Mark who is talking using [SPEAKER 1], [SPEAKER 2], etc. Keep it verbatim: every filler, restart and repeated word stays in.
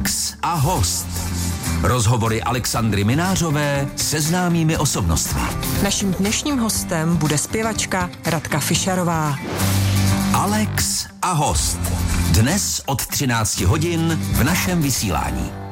[SPEAKER 1] Alex a host. Rozhovory Alexandry Minářové se známými osobnostmi.
[SPEAKER 2] Naším dnešním hostem bude zpěvačka Radka Fišarová.
[SPEAKER 1] Alex a host. Dnes od třinácti hodin v našem vysílání.